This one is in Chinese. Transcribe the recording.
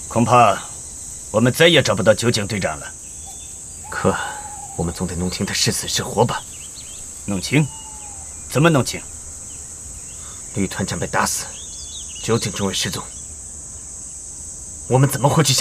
恐怕我们再也找不到酒井队长了。 可我们总得弄清他是死是活吧？ 弄清？怎么弄清？ 吕团长被打死，酒井中尉失踪，我们怎么会去